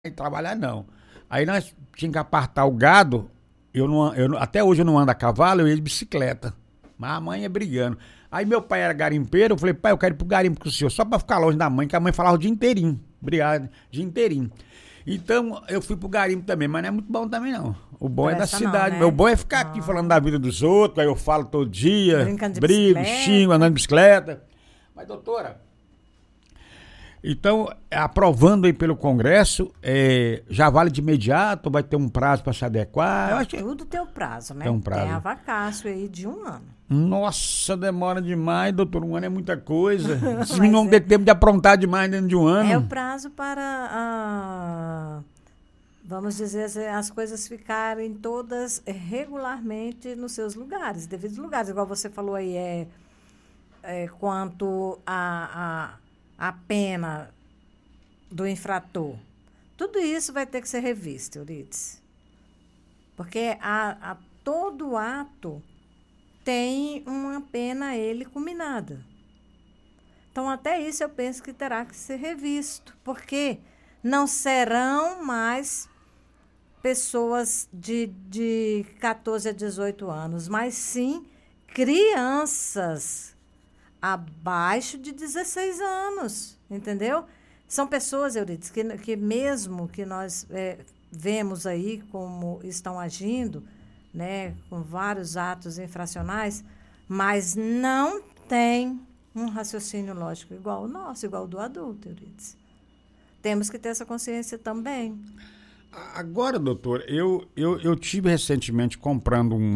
trabalhar, não. Aí nós tínhamos que apartar o gado. Até hoje eu não ando a cavalo, eu ia de bicicleta. Mas a mãe ia brigando. Aí meu pai era garimpeiro, eu falei, pai, eu quero ir pro garimpo com o senhor, só pra ficar longe da mãe, que a mãe falava o dia inteirinho. Obrigado, dia inteirinho. Então eu fui pro garimpo também, mas não é muito bom também, não. O bom é da cidade. Não, né? O bom é ficar aqui falando da vida dos outros, aí eu falo todo dia, Brincando de brigo, bicicleta. xingo, andando de bicicleta. Mas, doutora, então, aprovando aí pelo Congresso, já vale de imediato, vai ter um prazo para se adequar? Eu acho que... Tudo tem o prazo, né? Tem um prazo. Tem a vacácio aí de 1 ano. Nossa, demora demais, doutor. 1 ano é muita coisa. Esses meninos não têm tempo de aprontar demais dentro de 1 ano. É o prazo para, vamos dizer, as coisas ficarem todas regularmente nos seus lugares, devidos lugares. Igual você falou aí, quanto a pena do infrator. Tudo isso vai ter que ser revisto, Euridice. Porque todo ato tem uma pena a ele culminada. Então, até isso eu penso que terá que ser revisto, porque não serão mais pessoas de 14 a 18 anos, mas sim crianças abaixo de 16 anos, entendeu? São pessoas, Euridice, que mesmo que nós vemos aí como estão agindo, né, com vários atos infracionais, mas não tem um raciocínio lógico igual o nosso, igual o do adulto, Euridice. Temos que ter essa consciência também. Agora, doutor, eu tive recentemente comprando um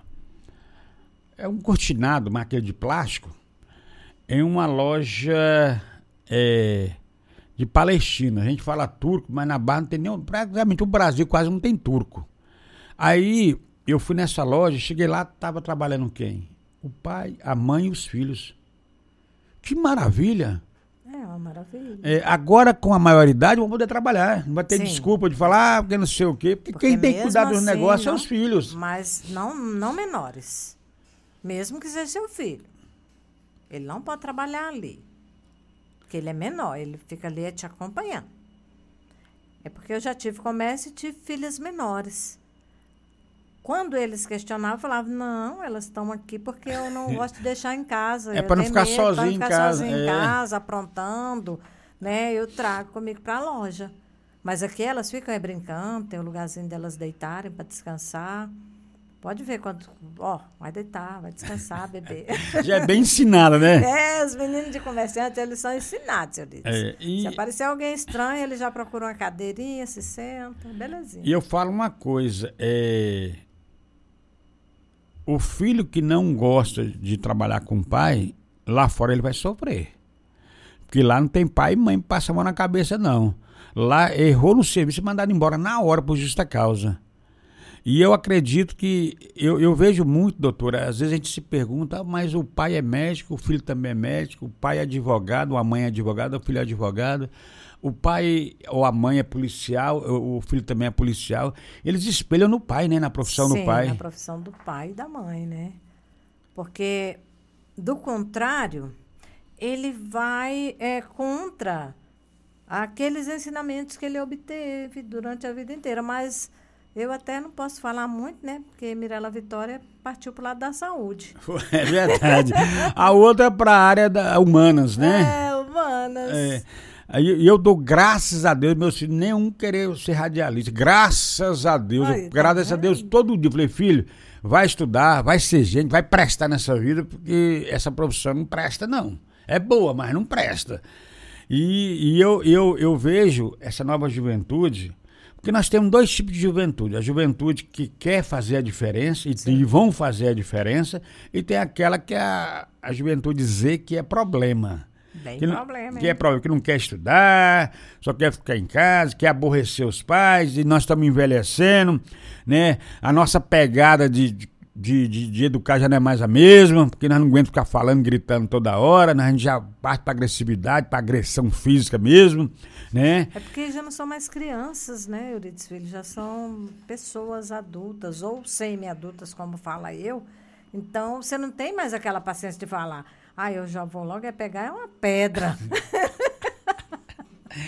cortinado, maquia de plástico, em uma loja de Palestina. A gente fala turco, mas na Barra não tem nenhum. Praticamente o Brasil quase não tem turco. Aí eu fui nessa loja, cheguei lá, estava trabalhando quem? O pai, a mãe e os filhos. Que maravilha! É uma maravilha. Agora, com a maioridade, vão poder trabalhar. Não vai ter Sim. desculpa de falar, porque não sei o quê. Porque quem tem que cuidar dos assim, negócios são os filhos. Mas não menores. Mesmo que seja seu filho. Ele não pode trabalhar ali. Porque ele é menor, ele fica ali te acompanhando. É porque eu já tive comércio e tive filhas menores. Quando eles questionavam, eu falava, não, elas estão aqui porque eu não gosto de deixar em casa. Para não ficar sozinho em casa. Sozinho em casa, aprontando, né? Eu trago comigo para a loja. Mas aqui elas ficam brincando, tem um lugarzinho delas deitarem para descansar. Pode ver quando, vai deitar, vai descansar, bebê. Já é bem ensinada, né? Os meninos de comerciante, eles são ensinados, eu disse. Se aparecer alguém estranho, ele já procura uma cadeirinha, se senta, belezinha. E eu falo uma coisa, o filho que não gosta de trabalhar com o pai, lá fora ele vai sofrer. Porque lá não tem pai e mãe que passa a mão na cabeça, não. Lá errou no serviço e mandado embora na hora por justa causa. E eu acredito que, eu vejo muito, doutora, às vezes a gente se pergunta, mas o pai é médico, o filho também é médico, o pai é advogado, a mãe é advogada, o filho é advogado, o pai ou a mãe é policial, o filho também é policial. Eles espelham no pai, né, na profissão do pai. Sim, na profissão do pai e da mãe, né? Porque, do contrário, ele vai contra aqueles ensinamentos que ele obteve durante a vida inteira, mas... Eu até não posso falar muito, né? Porque Mirella Vitória partiu para o lado da saúde. É verdade. A outra é para a área humanas, né? Humanas. E eu dou graças a Deus, meus filhos, nenhum querer ser radialista. Graças a Deus. Ai, eu agradeço a Deus todo dia. Eu falei, filho, vai estudar, vai ser gente, vai prestar nessa vida, porque essa profissão não presta, não. É boa, mas não presta. E eu vejo essa nova juventude... Porque nós temos 2 tipos de juventude. A juventude que quer fazer a diferença e vão fazer a diferença, e tem aquela que é a juventude Z, que é problema. Bem que problema, que é problema, que não quer estudar, só quer ficar em casa, quer aborrecer os pais, e nós estamos envelhecendo, né? A nossa pegada de educar já não é mais a mesma, porque nós não aguentamos ficar falando, gritando toda hora, a gente já parte para agressividade, para agressão física mesmo, né? É porque já não são mais crianças, né, Euridice Filho? Já são pessoas adultas ou semi-adultas, como fala eu. Então, você não tem mais aquela paciência de falar, eu já vou logo pegar uma pedra.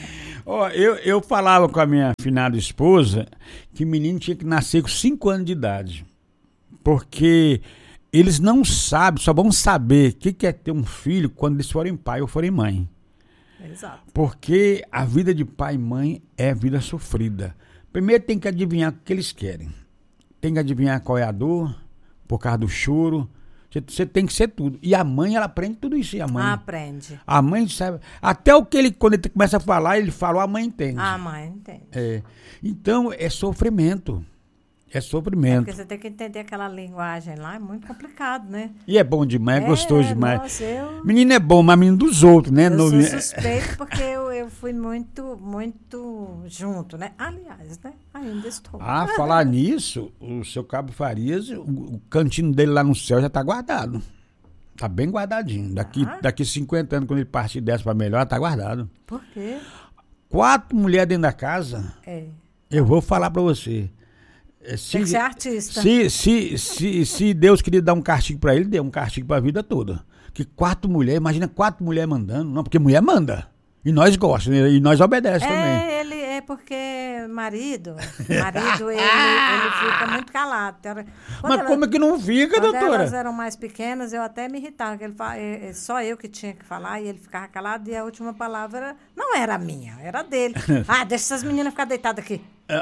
Ó, eu falava com a minha afinada esposa que menino tinha que nascer com 5 anos de idade. Porque eles não sabem, só vão saber o que é ter um filho quando eles forem pai ou forem mãe. Exato. Porque a vida de pai e mãe é vida sofrida. Primeiro tem que adivinhar o que eles querem. Tem que adivinhar qual é a dor, por causa do choro. Você tem que ser tudo. E a mãe, ela aprende tudo isso. E a mãe Aprende. A mãe sabe. Até o que ele, quando ele começa a falar, ele fala, a mãe entende. A mãe entende. É. Então, é sofrimento. É É sofrimento. porque você tem que entender aquela linguagem lá, é muito complicado, né? E é bom demais, é gostoso demais. Nossa, Menino é bom, mas menino dos outros, né? eu sou suspeito porque eu fui muito junto, né? Aliás, né? Ainda estou. Ah, falar nisso, o seu Cabo Farias, o cantinho dele lá no céu já tá guardado. Tá bem guardadinho. Daqui 50 anos, quando ele partir dessa pra melhor, tá guardado. Por quê? 4 mulheres dentro da casa, eu vou falar pra você. Tem que ser artista. Se Deus queria dar um castigo pra ele, deu um castigo pra vida toda. Que 4 mulheres, imagina 4 mulheres mandando. Não, porque mulher manda. E nós gostamos, e nós obedecemos também. Ele é porque marido ele fica muito calado. Mas como é que não fica, quando doutora? elas eram mais pequenas, eu até me irritava. Que só eu que tinha que falar, e ele ficava calado, e a última palavra não era a minha, era dele. Deixa essas meninas ficar deitadas aqui.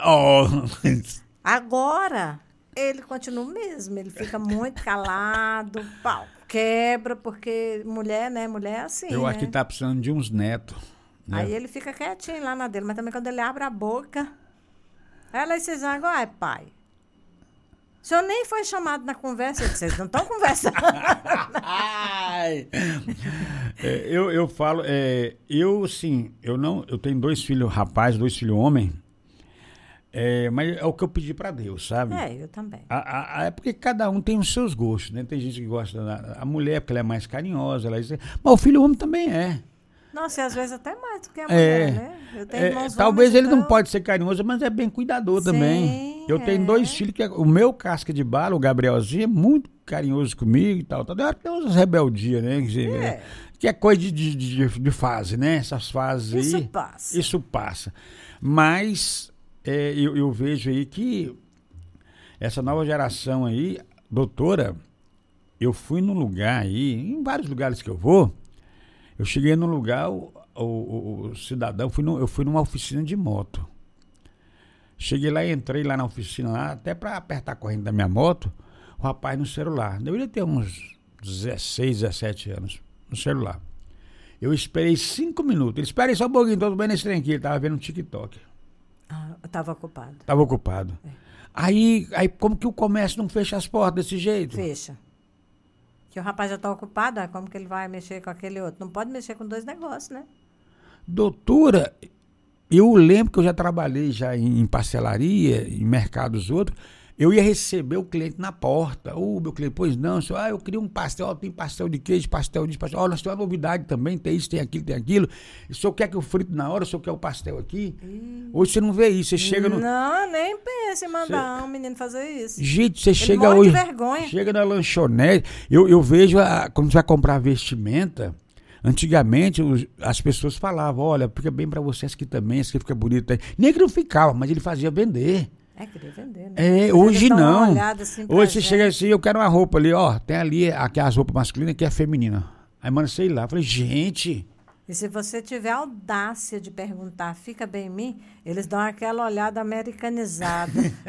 Agora, ele continua o mesmo, ele fica muito calado, pau, quebra, porque mulher, né? Mulher é assim, Eu né? acho que tá precisando de uns netos. Né? Aí ele fica quietinho lá na dele, mas também quando ele abre a boca, ela diz, ai, pai, o senhor nem foi chamado na conversa, vocês não estão conversando. Eu falo, eu tenho 2 filhos rapazes, 2 filhos homens. Mas é o que eu pedi pra Deus, sabe? Eu também. É porque cada um tem os seus gostos, né? Tem gente que gosta a mulher porque ela é mais carinhosa, mas o filho homem também é. Nossa, e às vezes até mais do que a mulher, né? Eu tenho irmãos talvez homens, ele então... não pode ser carinhoso, mas é bem cuidador também. Eu tenho 2 filhos, o meu casca de bala, o Gabrielzinho, é muito carinhoso comigo e tal. Tem umas rebeldias, né? Que é coisa de fase, né? Essas fases aí. Isso passa. Mas... eu vejo aí que essa nova geração aí, doutora, eu fui num lugar aí, em vários lugares que eu vou, eu cheguei num lugar, o cidadão, eu fui numa oficina de moto. Cheguei lá, entrei lá na oficina, lá, até para apertar a corrente da minha moto, o rapaz no celular. Deveria ter uns 16, 17 anos no celular. Eu esperei 5 minutos. Ele esperei só um pouquinho, todo bem nesse trem aqui, ele tava vendo um TikTok. Estava ocupado. Estava ocupado. Aí como que o comércio não fecha as portas desse jeito? Fecha. Que o rapaz já está ocupado, como que ele vai mexer com aquele outro? Não pode mexer com 2 negócios, né? Doutora, eu lembro que eu já trabalhei já em parcelaria, em mercados outros. Eu ia receber o cliente na porta. Meu cliente, pois não, senhor, eu queria um pastel, tem pastel de queijo, pastel disso, pastel. Nós temos uma novidade também, tem isso, tem aquilo. O senhor quer que eu frito na hora, o senhor quer o pastel aqui? Hoje você não vê isso, você chega no... Não, nem pense em mandar um menino fazer isso. Gente, você chega morre hoje... de vergonha. Chega na lanchonete, eu vejo, quando você vai comprar vestimenta, antigamente as pessoas falavam, olha, fica bem pra você, essa aqui também, essa aqui fica bonita. Nem que não ficava, mas ele fazia vender. Queria vender, né? Hoje não. Assim hoje você chega assim, eu quero uma roupa ali, tem ali aqui as roupas masculinas que é feminina. Aí, mano, sei lá. Eu falei, gente... E se você tiver a audácia de perguntar, fica bem em mim, eles dão aquela olhada americanizada.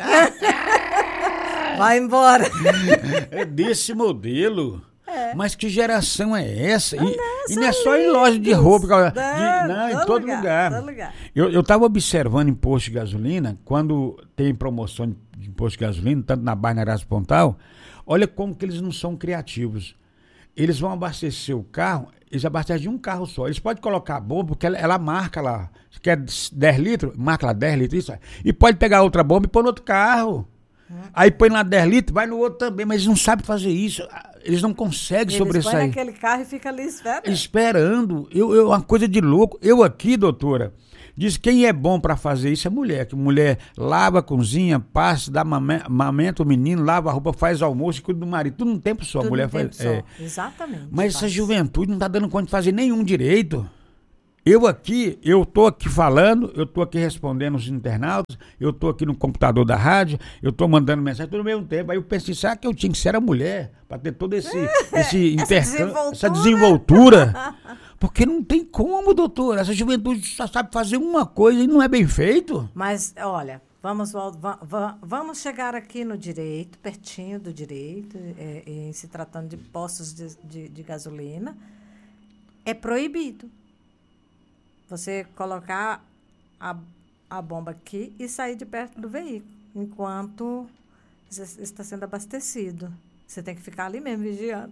Vai embora. É desse modelo. Mas que geração é essa? E não é só em loja de roupa. Não, em todo lugar. Eu estava observando em posto de gasolina, quando tem promoção de posto de gasolina, tanto na Barra Neraz Pontal, olha como que eles não são criativos. Eles vão abastecer o carro, eles abastecem de um carro só. Eles podem colocar a bomba, porque ela marca lá. Você quer 10 litros? Marca lá 10 litros, isso. E pode pegar outra bomba e pôr no outro carro. Aí põe lá 10 litros, vai no outro também, mas eles não sabem fazer isso. Eles não conseguem sobressair. Eles põem naquele carro e fica ali esperando. Esperando. Uma coisa de louco. Eu aqui, doutora, diz que quem é bom para fazer isso é mulher. Que mulher lava, cozinha, passa, dá mamenta o menino, lava a roupa, faz almoço e cuida do marido. Tudo num tempo só. Tudo mulher num tempo faz. só. Exatamente. Mas essa juventude não tá dando conta de fazer nenhum direito. Eu tô aqui falando, eu tô aqui respondendo os internautas, eu tô aqui no computador da rádio, eu tô mandando mensagem tudo ao mesmo tempo. Aí eu pensei, será que eu tinha que ser a mulher para ter todo esse intercâmbio, essa desenvoltura? Porque não tem como, doutor. Essa juventude só sabe fazer uma coisa e não é bem feito. Mas, olha, vamos chegar aqui no direito, pertinho do direito, em se tratando de postos de gasolina. É proibido você colocar a bomba aqui e sair de perto do veículo, enquanto está sendo abastecido. Você tem que ficar ali mesmo, vigiando.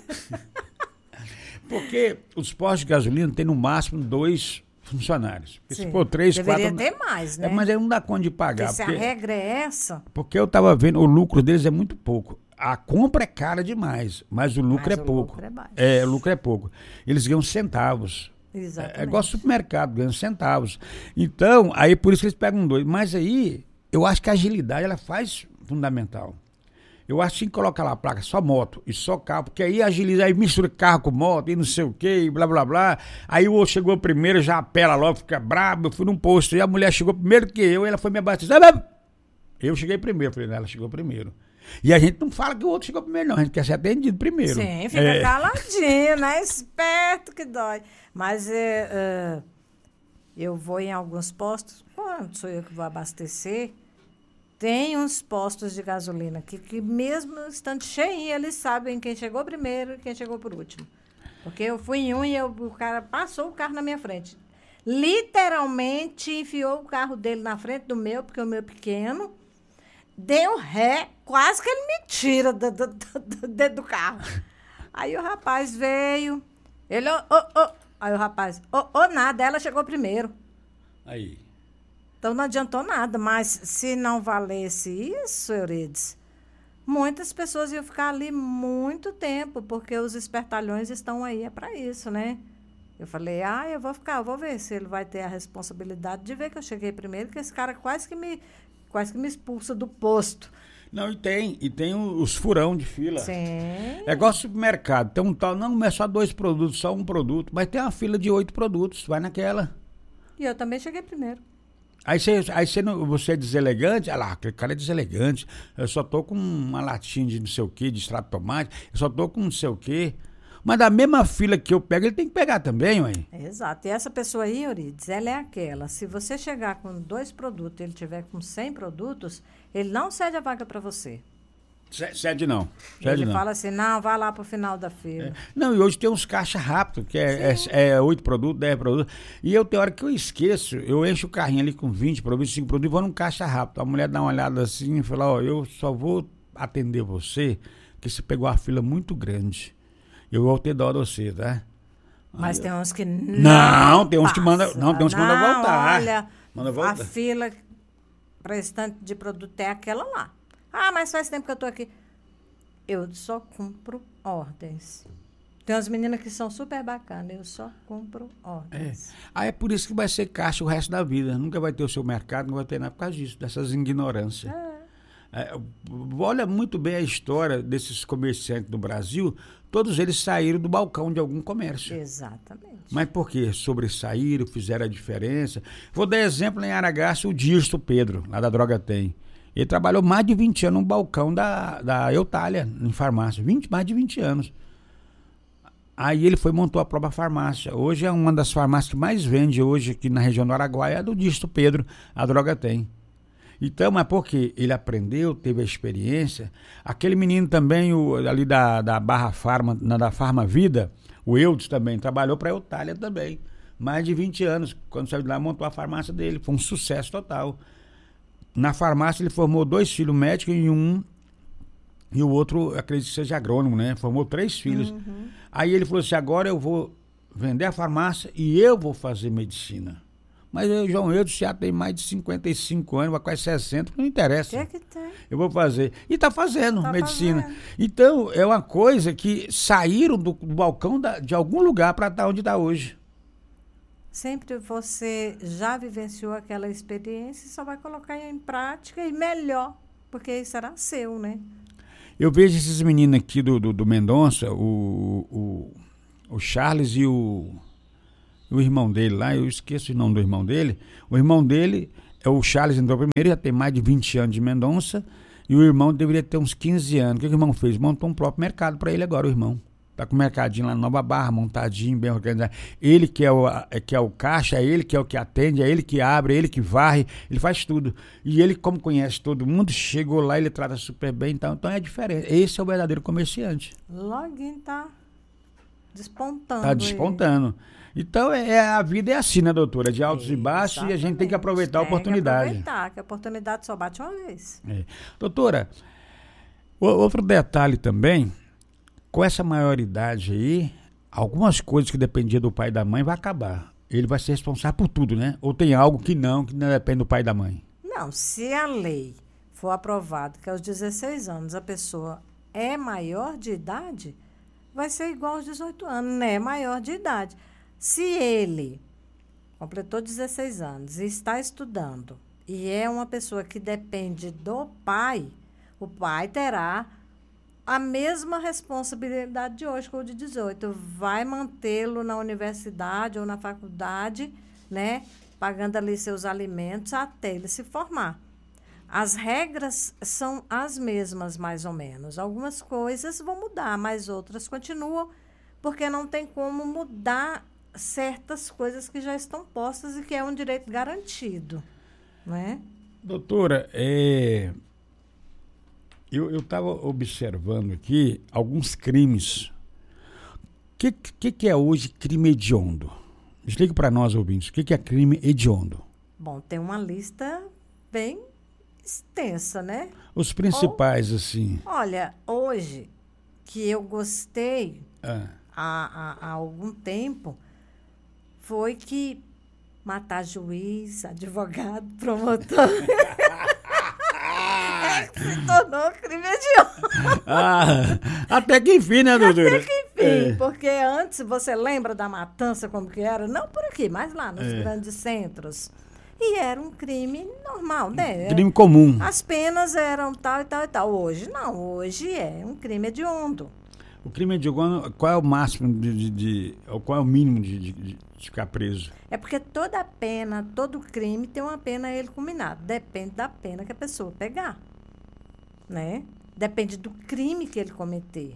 Porque os postos de gasolina têm no máximo 2 funcionários. Porque se Sim. for 3, Deveria 4... ter mais, né? Mas aí não dá conta de pagar. Porque se a regra é essa... Porque eu estava vendo, o lucro deles é muito pouco. A compra é cara demais, mas o lucro é pouco. Lucro é baixo. O lucro é pouco. Eles ganham centavos. Exatamente. É igual supermercado, ganham centavos. Então, aí por isso que eles pegam 2. Mas aí, eu acho que a agilidade, ela faz fundamental. Eu acho que tem que colocar lá a placa, só moto e só carro, porque aí agiliza, aí mistura carro com moto e não sei o quê, e blá, blá, blá. Aí o outro chegou primeiro, já apela logo, fica brabo. Eu fui num posto e a mulher chegou primeiro que eu, e ela foi me abastecer. Eu cheguei primeiro, falei, não, ela chegou primeiro. E a gente não fala que o outro chegou primeiro, não. A gente quer ser atendido primeiro. Sim, fica caladinho, né? Esperto que dói. Mas eu vou em alguns postos, quando sou eu que vou abastecer, tem uns postos de gasolina aqui que mesmo estando cheinho, eles sabem quem chegou primeiro e quem chegou por último. Porque eu fui em um e o cara passou o carro na minha frente. Literalmente enfiou o carro dele na frente do meu, porque o meu é pequeno, deu ré, quase que ele me tira dentro do carro. Aí o rapaz veio, ele, aí o rapaz, nada, ela chegou primeiro. Aí. Então não adiantou nada, mas se não valesse isso, Eurides, muitas pessoas iam ficar ali muito tempo, porque os espertalhões estão aí, é para isso, né? Eu falei, eu vou ver se ele vai ter a responsabilidade de ver que eu cheguei primeiro, que esse cara quase que me expulsa do posto. Não, e tem os furão de fila. Sim. É igual supermercado, tem um tal, não é só 2 produtos, só um produto, mas tem uma fila de 8 produtos, vai naquela. E eu também cheguei primeiro. Aí você é deselegante, olha lá, aquele cara é deselegante, eu só tô com uma latinha de não sei o que, de extrato de tomate, eu só tô com não sei o que. Mas da mesma fila que eu pego, ele tem que pegar também, ué. Exato. E essa pessoa aí, Eurides, ela é aquela. Se você chegar com 2 produtos e ele tiver com 100 produtos, ele não cede a vaga para você. Cede não. Ele fala assim, não, vai lá pro final da fila. Não, e hoje tem uns caixas rápidos, que é 8 produtos, 10 produtos. E eu, tem hora que eu esqueço, eu encho o carrinho ali com 20 produtos, 5 produtos e vou num caixa rápido. A mulher dá uma olhada assim e fala, eu só vou atender você, porque você pegou a fila muito grande. Eu vou ter dó de você, tá? Mas tem uns que não tem uns que mandam voltar. Olha, manda voltar. A fila para estante de produto é aquela lá. Mas faz tempo que eu tô aqui. Eu só cumpro ordens. Tem umas meninas que são super bacanas, eu só cumpro ordens. Aí é por isso que vai ser caixa o resto da vida. Nunca vai ter o seu mercado, não vai ter nada por causa disso, dessas ignorâncias. Olha muito bem a história desses comerciantes do Brasil, todos eles saíram do balcão de algum comércio. Exatamente. Mas por quê? Sobressaíram, fizeram a diferença. Vou dar exemplo em Aragaço, o Dirsto Pedro, lá da Droga Tem. Ele trabalhou mais de 20 anos no balcão da Eutália, em farmácia. Mais de 20 anos. Aí ele montou a própria farmácia. Hoje é uma das farmácias que mais vende hoje aqui na região do Araguaia, é do Dirsto Pedro, a Droga Tem. Então, mas porque ele aprendeu, teve a experiência. Aquele menino também, ali da Barra Farma, da Farma Vida, o Eudes também, trabalhou para a Eutália também. Mais de 20 anos. Quando saiu de lá, montou a farmácia dele. Foi um sucesso total. Na farmácia ele formou 2 filhos médicos e o outro, acredito que seja agrônomo, né? Formou 3 filhos. Uhum. Aí ele falou assim, agora eu vou vender a farmácia e eu vou fazer medicina. Mas o João Eudes já tem mais de 55 anos, vai quase 60, não interessa. O que tem? Eu vou fazer. E está fazendo medicina. Então, é uma coisa que saíram do balcão de algum lugar para estar onde está hoje. Sempre você já vivenciou aquela experiência e só vai colocar em prática e melhor, porque será seu, né? Eu vejo esses meninos aqui do Mendonça, o Charles e o o irmão dele lá, eu esqueço o nome do irmão dele. O irmão dele, o Charles entrou primeiro, já tem mais de 20 anos de Mendonça, e o irmão deveria ter uns 15 anos. O que o irmão fez? Montou um próprio mercado para ele agora, o irmão. Tá com o mercadinho lá na Nova Barra, montadinho, bem organizado. Ele que é o caixa, é ele que é o que atende, é ele que abre, é ele que varre, ele faz tudo. E ele, como conhece todo mundo, chegou lá, ele trata super bem, então é diferente. Esse é o verdadeiro comerciante. Login tá despontando. Tá despontando. Então, a vida é assim, né, doutora? De altos e baixos, e a gente tem que aproveitar a oportunidade. Tem que aproveitar, que a oportunidade só bate uma vez. Doutora, outro detalhe também, com essa maioridade aí, algumas coisas que dependiam do pai e da mãe vai acabar. Ele vai ser responsável por tudo, né? Ou tem algo que não depende do pai e da mãe? Não, se a lei for aprovada que aos 16 anos a pessoa é maior de idade, vai ser igual aos 18 anos, né? Maior de idade. Se ele completou 16 anos e está estudando e é uma pessoa que depende do pai, o pai terá a mesma responsabilidade de hoje com o de 18. Vai mantê-lo na universidade ou na faculdade, né? Pagando ali seus alimentos até ele se formar. As regras são as mesmas, mais ou menos. Algumas coisas vão mudar, mas outras continuam, porque não tem como mudar certas coisas que já estão postas e que é um direito garantido, né? Doutora, eu estava observando aqui alguns crimes. O que é hoje crime hediondo? Explique para nós, ouvintes, o que é crime hediondo? Bom, tem uma lista bem extensa, né? Os principais, assim. Olha, hoje, que eu gostei há algum tempo, foi que matar juiz, advogado, promotor... se tornou crime hediondo. Até que enfim, né, doutora? Até que enfim, porque antes, você lembra da matança como que era? Não por aqui, mas lá nos grandes centros. E era um crime normal, né? Crime comum. As penas eram tal e tal e tal. Hoje não, hoje é um crime hediondo. O crime hediondo, qual é o máximo ou qual é o mínimo de ficar preso? É porque toda pena, todo crime tem uma pena ele culminado. Depende da pena que a pessoa pegar, né? Depende do crime que ele cometer.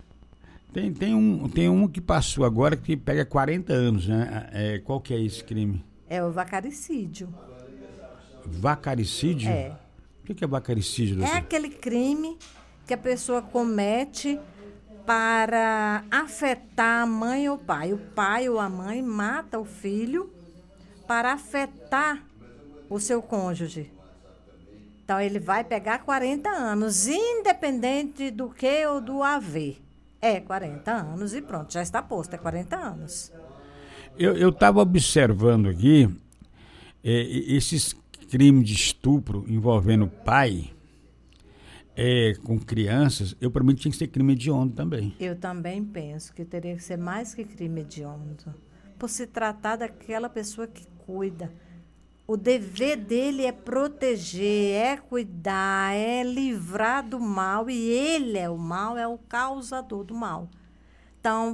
Tem um que passou agora que pega 40 anos, né? Qual que é esse crime? É o vacaricídio. Vacaricídio? É. O que é vacaricídio, doutor? É aquele crime que a pessoa comete para afetar a mãe ou o pai. O pai ou a mãe mata o filho para afetar o seu cônjuge. Então, ele vai pegar 40 anos, independente do que ou do haver. 40 anos e pronto, já está posto, 40 anos. Eu estava observando aqui esses crimes de estupro envolvendo pai com crianças, para mim tinha que ser crime hediondo também. Eu também penso que teria que ser mais que crime hediondo, por se tratar daquela pessoa que cuida. O dever dele é proteger, é cuidar, é livrar do mal, e ele é o mal, é o causador do mal. Então,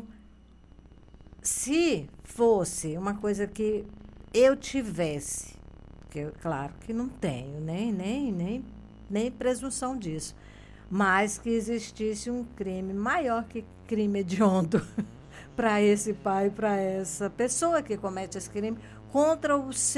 se fosse uma coisa que eu tivesse, que claro que não tenho, nem presunção disso, mas que existisse um crime maior que crime hediondo para esse pai, para essa pessoa que comete esse crime contra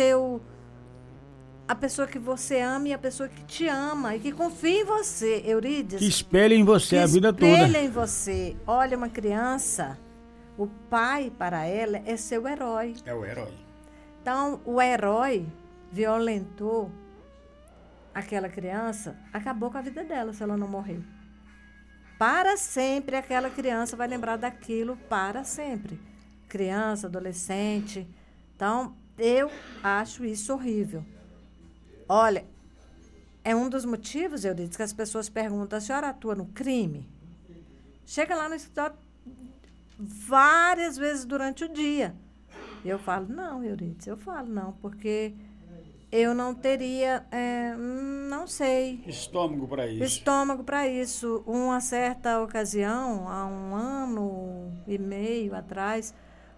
a pessoa que você ama e a pessoa que te ama e que confia em você, Eurídice. Que espelha em você a vida toda. Espelha em você. Olha, uma criança, o pai para ela é seu herói. É o herói. Então, o herói violentou aquela criança, acabou com a vida dela se ela não morrer. Para sempre, aquela criança vai lembrar daquilo para sempre. Criança, adolescente. Então, eu acho isso horrível. Olha, é um dos motivos, eu disse, que as pessoas perguntam: a senhora atua no crime? Chega lá no escritório várias vezes durante o dia. Eu falo: não, Euridice, eu falo não, porque eu não teria, não sei. Estômago para isso. Estômago para isso. Uma certa ocasião, há 1 ano e meio atrás,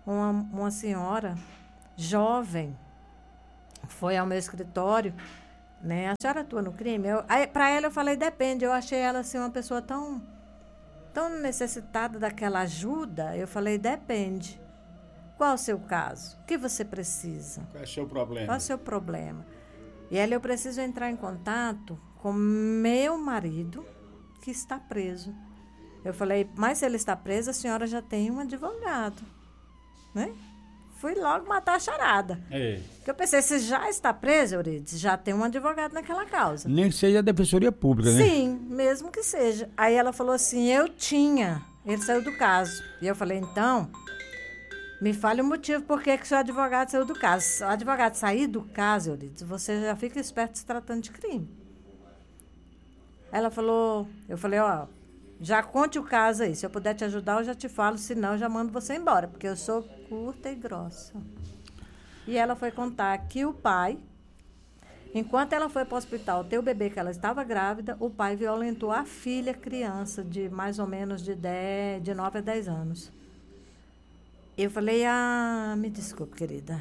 uma senhora jovem foi ao meu escritório, né? A senhora atua no crime? Para ela eu falei, depende. Eu achei ela assim, uma pessoa tão necessitada daquela ajuda. Eu falei, depende. Qual o seu caso? O que você precisa? Qual é o seu problema? Qual é o seu problema? E ela, eu preciso entrar em contato com meu marido, que está preso. Eu falei, mas se ele está preso, a senhora já tem um advogado, né? Fui logo matar a charada. Porque eu pensei, se já está preso, Euridice, já tem um advogado naquela causa. Nem que seja a Defensoria Pública, né? Sim, mesmo que seja. Aí ela falou assim, ele saiu do caso. E eu falei, então, me fale o motivo por que o seu advogado saiu do caso. Se o advogado sair do caso, Euridice, você já fica esperto se tratando de crime. Ela falou, eu falei, já conte o caso aí. Se eu puder te ajudar, eu já te falo. Se não, eu já mando você embora, porque eu sou curta e grossa. E ela foi contar que o pai, enquanto ela foi para o hospital ter o bebê que ela estava grávida, o pai violentou a filha criança de mais ou menos de 9 a 10 anos. Eu falei, me desculpe, querida.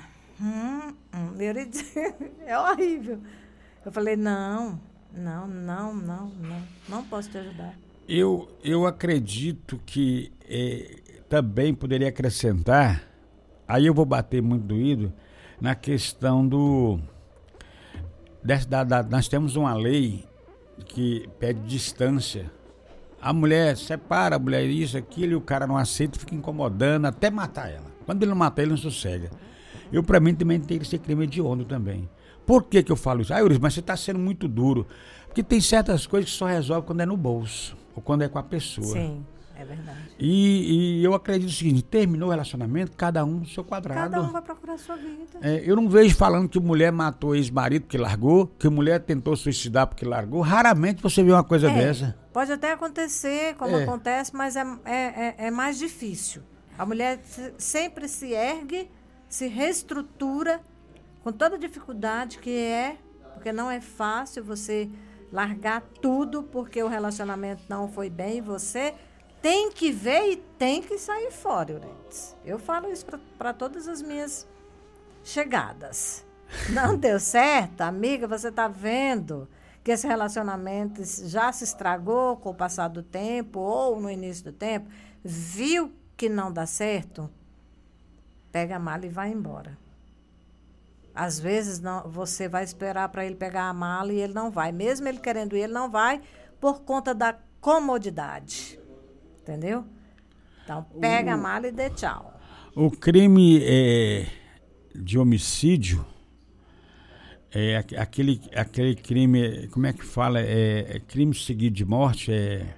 É horrível. Eu falei, não posso te ajudar. Eu acredito que também poderia acrescentar, aí eu vou bater muito doído, na questão nós temos uma lei que pede distância. A mulher separa a mulher isso, aquilo, e o cara não aceita, fica incomodando, até matar ela. Quando ele não mata, ele não sossega. Pra mim também tem que ser crime hediondo também. Por que eu falo isso? Euridice, mas você está sendo muito duro. Porque tem certas coisas que só resolve quando é no bolso, ou quando é com a pessoa. Sim, é verdade. E eu acredito o seguinte, terminou o relacionamento, cada um no seu quadrado. Cada um vai procurar a sua vida. Eu não vejo falando que mulher matou ex-marido porque largou, que mulher tentou suicidar porque largou. Raramente você vê uma coisa dessa. Pode até acontecer, como acontece, mas é mais difícil. A mulher sempre se ergue, se reestrutura, com toda a dificuldade porque não é fácil você largar tudo porque o relacionamento não foi bem e você tem que ver e tem que sair fora, Euridice. Eu falo isso para todas as minhas chegadas. Não deu certo, amiga, você está vendo que esse relacionamento já se estragou com o passar do tempo ou no início do tempo, viu que não dá certo, pega a mala e vai embora. Às vezes você vai esperar para ele pegar a mala e ele não vai. Mesmo ele querendo ir, ele não vai por conta da comodidade. Entendeu? Então, pega a mala e dê tchau. O crime de homicídio é aquele crime, como é que fala? Crime seguido de morte,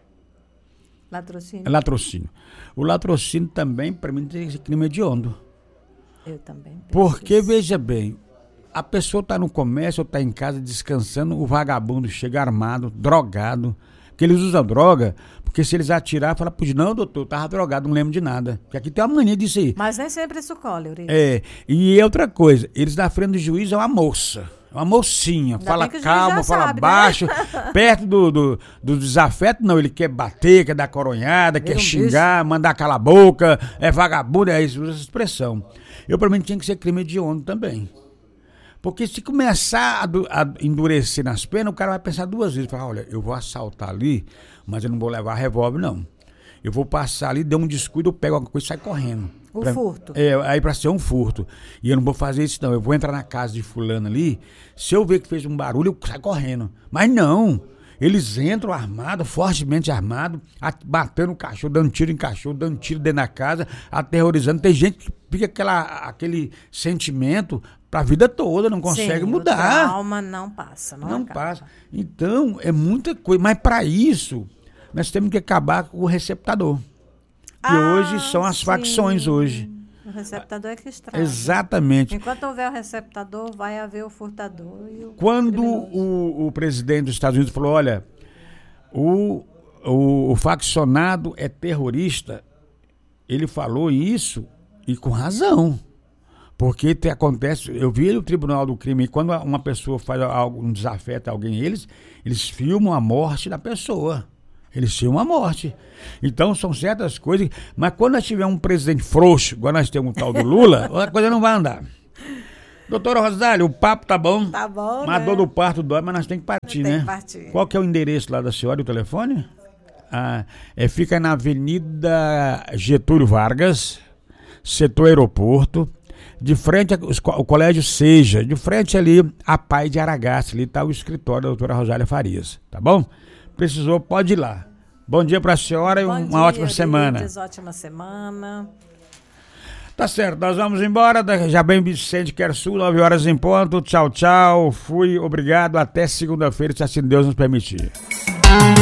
Latrocínio. É latrocínio. O latrocínio também, para mim, tem esse crime hediondo. Eu também. Porque, veja bem, a pessoa está no comércio ou está em casa descansando, o vagabundo chega armado, drogado, porque eles usam droga, porque se eles atirar, fala, pois não, doutor, eu estava drogado, não lembro de nada. Porque aqui tem uma mania disso aí. Mas nem sempre isso colhe, Euridice. E outra coisa, eles na frente do juiz é uma moça. Uma mocinha, ainda fala calma, fala sabe, baixo, né? perto do desafeto, não, ele quer bater, quer dar coronhada, quer xingar, mandar calar a boca, é vagabundo, isso, usa essa expressão. Pra mim, tinha que ser crime hediondo também. Porque se começar a endurecer nas penas, o cara vai pensar duas vezes, falar, olha, eu vou assaltar ali, mas eu não vou levar revólver, não. Eu vou passar ali, dei um descuido, eu pego alguma coisa e saio correndo. Furto. Aí pra ser um furto. E eu não vou fazer isso, não. Eu vou entrar na casa de fulano ali, se eu ver que fez um barulho, eu saio correndo. Mas não. Eles entram armados, fortemente armados, batendo o cachorro, dando tiro em cachorro, dando tiro dentro da casa, aterrorizando. Tem gente que fica aquele sentimento pra vida toda, não consegue mudar. A alma não passa. Não passa. Então, é muita coisa. Mas para isso, nós temos que acabar com o receptador. Que hoje são as facções hoje. O receptador é que estraga. Exatamente. Enquanto houver o receptador, vai haver o furtador e o Quando o presidente dos Estados Unidos falou, olha, o faccionado é terrorista, ele falou isso e com razão. Porque acontece, eu vi o Tribunal do Crime, quando uma pessoa faz um desafeto a alguém, eles filmam a morte da pessoa. Eles tinham uma morte. Então são certas coisas. Mas quando nós tivermos um presidente frouxo, igual nós temos um tal do Lula, a coisa não vai andar. Doutora Rosália, o papo tá bom. Tá bom, Mas a né? dor do parto dói, mas nós temos que partir, Tem né? que partir. Qual que é o endereço lá da senhora e o telefone? Fica na Avenida Getúlio Vargas, setor aeroporto, de frente ao Colégio Seja, de frente ali a Pai de Aragaça, ali está o escritório da doutora Rosália Farias, tá bom? Precisou, pode ir lá. Bom dia para a senhora e uma ótima semana. Ótima semana. Tá certo, nós vamos embora, já bem Vicente Quersul, 9 horas em ponto, tchau, tchau, fui, obrigado, até segunda-feira, se assim Deus nos permitir.